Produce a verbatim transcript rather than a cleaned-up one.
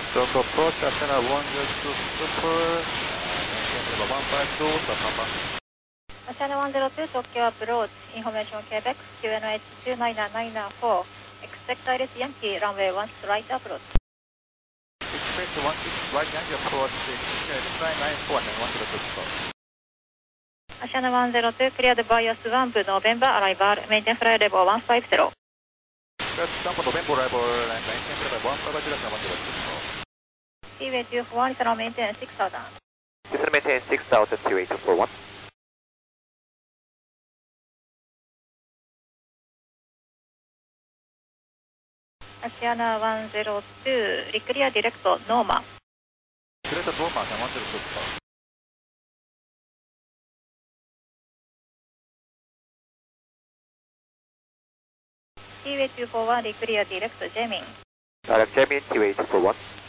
Local approach, Asana one zero two Super, maintain level one five two, Papa. Asana one zero two, Tokyo approach, information Quebec, Q N H two nine nine four, expect Iris Yankee, runway one six right approach. Expect one six right Yankee approach, Q N H two nine nine four, and one zero two Super. Asana one zero two, cleared bias one, November arrival, maintain flight level one five zero. That's Tampa November arrival, and maintain flight level one five zero, and one zero two Super. Seaway two four one, Asana maintain six thousand. Asana maintain six thousand, Seaway two four one. Asana one zero two, reclear direct Norma. Direct Norma, and one zero two Super. Seaway two four one, reclear direct Gemini. Direct Gemini, Seaway two four one.